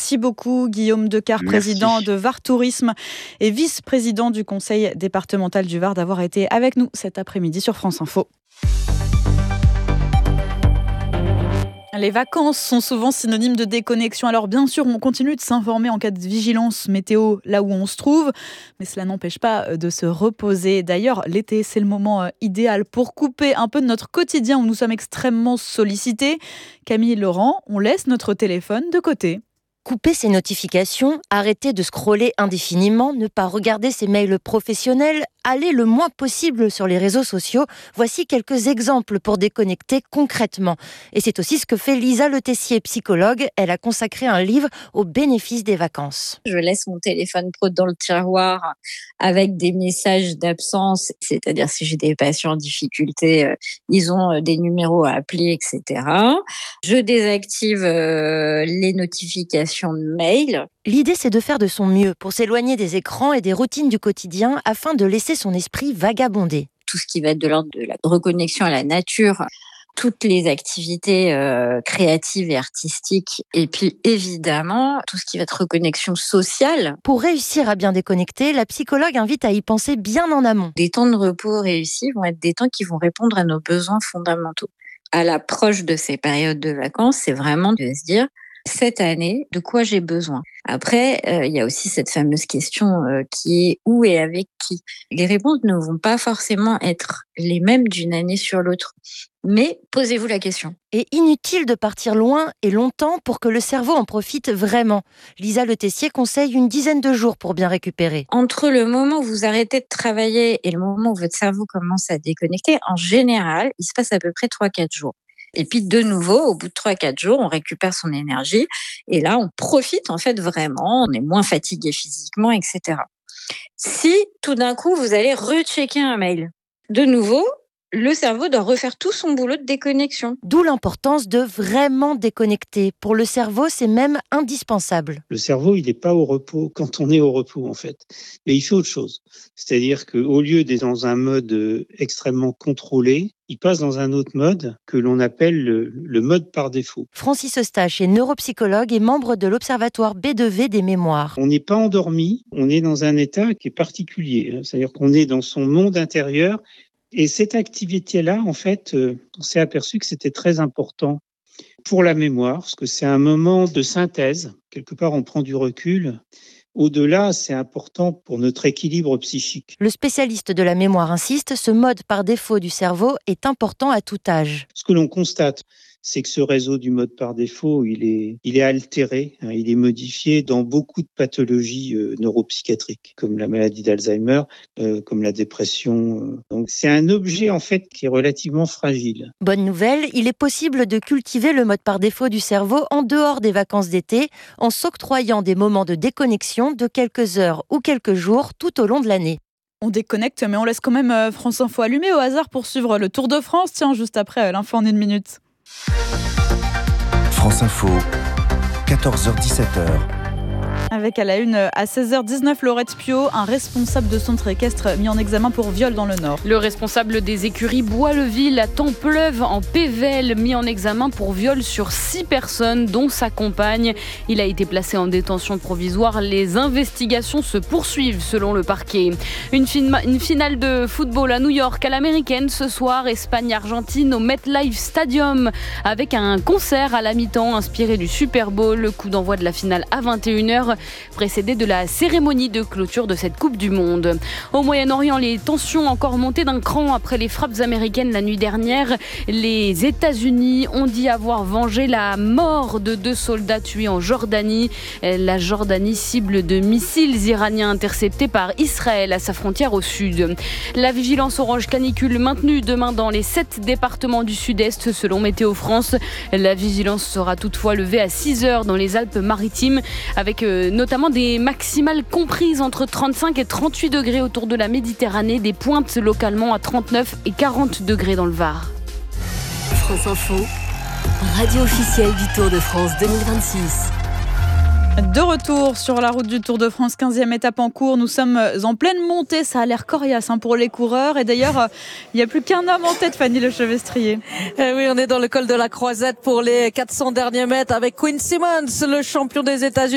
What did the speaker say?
Merci beaucoup Guillaume Decart, président de Var Tourisme et vice-président du conseil départemental du Var, d'avoir été avec nous cet après-midi sur France Info. Les vacances sont souvent synonymes de déconnexion. Alors bien sûr, on continue de s'informer en cas de vigilance météo là où on se trouve, mais cela n'empêche pas de se reposer. D'ailleurs, l'été, c'est le moment idéal pour couper un peu de notre quotidien où nous sommes extrêmement sollicités. Camille et Laurent, on laisse notre téléphone de côté. Couper ses notifications, arrêter de scroller indéfiniment, ne pas regarder ses mails professionnels, aller le moins possible sur les réseaux sociaux. Voici quelques exemples pour déconnecter concrètement. Et c'est aussi ce que fait Lisa Le Tessier, psychologue. Elle a consacré un livre aux bénéfices des vacances. Je laisse mon téléphone pro dans le tiroir avec des messages d'absence, c'est-à-dire si j'ai des patients en difficulté, ils ont des numéros à appeler, etc. Je désactive les notifications de mail. L'idée, c'est de faire de son mieux pour s'éloigner des écrans et des routines du quotidien afin de laisser son esprit vagabonder. Tout ce qui va être de l'ordre de la reconnexion à la nature, toutes les activités créatives et artistiques, et puis évidemment tout ce qui va être reconnexion sociale. Pour réussir à bien déconnecter, la psychologue invite à y penser bien en amont. Des temps de repos réussis vont être des temps qui vont répondre à nos besoins fondamentaux. À l'approche de ces périodes de vacances, c'est vraiment de se dire cette année, de quoi j'ai besoin. Après, il y a aussi cette fameuse question qui est où et avec qui. Les réponses ne vont pas forcément être les mêmes d'une année sur l'autre. Mais posez-vous la question. Et inutile de partir loin et longtemps pour que le cerveau en profite vraiment. Lisa Le Tessier conseille une dizaine de jours pour bien récupérer. Entre le moment où vous arrêtez de travailler et le moment où votre cerveau commence à déconnecter, en général, il se passe à peu près 3-4 jours. Et puis de nouveau, au bout de 3-4 jours, on récupère son énergie et là, on profite en fait vraiment, on est moins fatigué physiquement, etc. Si tout d'un coup, vous allez rechecker un mail, de nouveau, le cerveau doit refaire tout son boulot de déconnexion. D'où l'importance de vraiment déconnecter. Pour le cerveau, c'est même indispensable. Le cerveau, il n'est pas au repos quand on est au repos, en fait. Mais il fait autre chose. C'est-à-dire qu'au lieu d'être dans un mode extrêmement contrôlé, il passe dans un autre mode que l'on appelle le mode par défaut. Francis Eustache est neuropsychologue et membre de l'Observatoire B2V des mémoires. On n'est pas endormi, on est dans un état qui est particulier. C'est-à-dire qu'on est dans son monde intérieur. Et cette activité-là, en fait, on s'est aperçu que c'était très important pour la mémoire, parce que c'est un moment de synthèse. Quelque part, on prend du recul. Au-delà, c'est important pour notre équilibre psychique. Le spécialiste de la mémoire insiste, ce mode par défaut du cerveau est important à tout âge. Ce que l'on constate, c'est que ce réseau du mode par défaut, il est altéré, il est modifié dans beaucoup de pathologies neuropsychiatriques, comme la maladie d'Alzheimer, comme la dépression. Donc c'est un objet en fait qui est relativement fragile. Bonne nouvelle, il est possible de cultiver le mode par défaut du cerveau en dehors des vacances d'été, en s'octroyant des moments de déconnexion de quelques heures ou quelques jours tout au long de l'année. On déconnecte, mais on laisse quand même France Info allumée au hasard pour suivre le Tour de France. Tiens, juste après l'info en 1 minute. France Info, 14h-17h. Avec à la une, à 16h19, Laurette Piau, un responsable de centre équestre mis en examen pour viol dans le Nord. Le responsable des écuries Bois-le-Ville à Templeuve en Pével, mis en examen pour viol sur 6 personnes, dont sa compagne. Il a été placé en détention provisoire. Les investigations se poursuivent selon le parquet. Une finale de football à New York à l'américaine ce soir, Espagne-Argentine au MetLife Stadium, avec un concert à la mi-temps inspiré du Super Bowl. Le coup d'envoi de la finale à 21h. Précédé de la cérémonie de clôture de cette Coupe du Monde. Au Moyen-Orient, les tensions encore montées d'un cran après les frappes américaines la nuit dernière. Les États-Unis ont dit avoir vengé la mort de 2 soldats tués en Jordanie. La Jordanie cible de missiles iraniens interceptés par Israël à sa frontière au sud. La vigilance orange canicule maintenue demain dans les 7 départements du sud-est selon Météo France. La vigilance sera toutefois levée à 6h dans les Alpes-Maritimes avec notamment des maximales comprises entre 35 et 38 degrés autour de la Méditerranée, des pointes localement à 39 et 40 degrés dans le Var. France Info, radio officielle du Tour de France 2026. De retour sur la route du Tour de France, 15e étape en cours. Nous sommes en pleine montée, ça a l'air coriace pour les coureurs. Et d'ailleurs, il n'y a plus qu'un homme en tête, Fanny Lechevestrier. Oui, on est dans le col de la Croisette pour les 400 derniers mètres avec Quinn Simmons, le champion des États-Unis.